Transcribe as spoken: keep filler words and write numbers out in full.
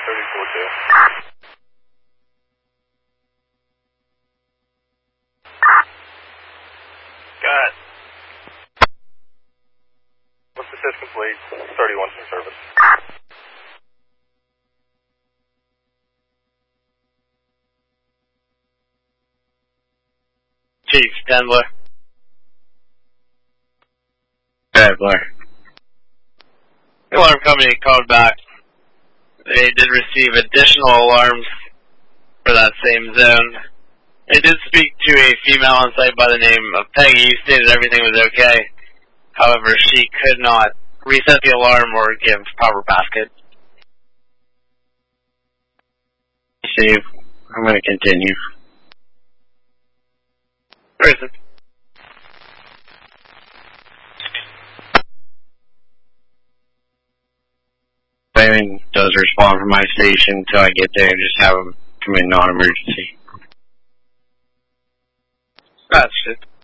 thirty-four two. Got it. What's the assist complete? thirty-one from service. Chief, ten Blair. Alright, Blair. The alarm company called back. They did receive additional alarms for that same zone. They did speak to a female on site by the name of Peggy, who stated everything was okay. However, she could not reset the alarm or give proper basket. See, I'm going to continue. Where is it? If anything does respond from my station until I get there, just have them come in non-emergency. That's it.